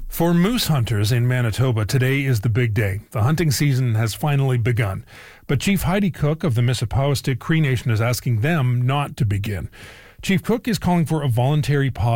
For moose hunters in Manitoba, today is the big day. The hunting season has finally begun. But Chief Heidi Cook of the Mississipaugastic Cree Nation is asking them not to begin. Chief Cook is calling for a voluntary pause